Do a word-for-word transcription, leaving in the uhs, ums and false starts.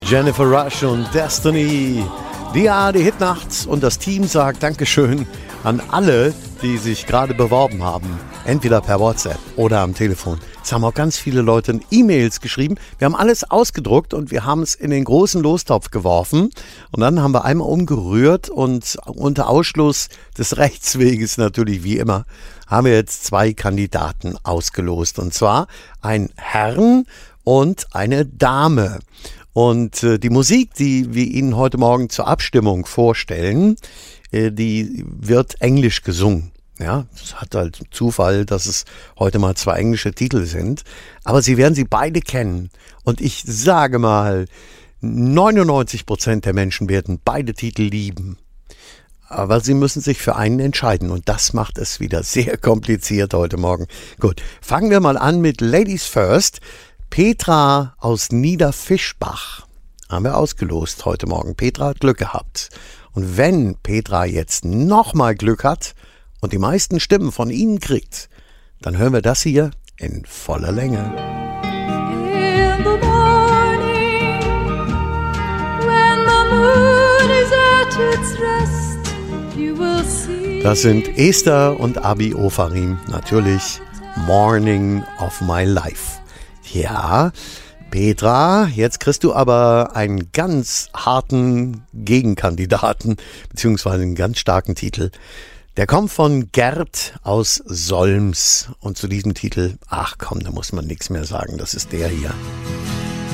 Jennifer Rush und Destiny. Ja, die Hitnacht und das Team sagt Dankeschön an alle, die sich gerade beworben haben. Entweder per WhatsApp oder am Telefon. Es haben auch ganz viele Leute E-Mails geschrieben. Wir haben alles ausgedruckt und wir haben es in den großen Lostopf geworfen. Und dann haben wir einmal umgerührt und unter Ausschluss des Rechtsweges natürlich wie immer haben wir jetzt zwei Kandidaten ausgelost. Und zwar ein Herrn und eine Dame. Und äh, die Musik, die wir Ihnen heute Morgen zur Abstimmung vorstellen, äh, die wird englisch gesungen. Ja, es hat halt Zufall, dass es heute mal zwei englische Titel sind. Aber Sie werden sie beide kennen. Und ich sage mal, neunundneunzig Prozent der Menschen werden beide Titel lieben. Aber Sie müssen sich für einen entscheiden. Und das macht es wieder sehr kompliziert heute Morgen. Gut, fangen wir mal an mit Ladies First. Petra aus Niederfischbach haben wir ausgelost heute Morgen. Petra hat Glück gehabt. Und wenn Petra jetzt nochmal Glück hat und die meisten Stimmen von Ihnen kriegt, dann hören wir das hier in voller Länge. In the morning, when the moon is at its rest, you will see. Das sind Esther und Abi Ofarim. Natürlich Morning of My Life. Ja, Petra, jetzt kriegst du aber einen ganz harten Gegenkandidaten, beziehungsweise einen ganz starken Titel. Der kommt von Gerd aus Solms. Und zu diesem Titel, ach komm, da muss man nichts mehr sagen, das ist der hier.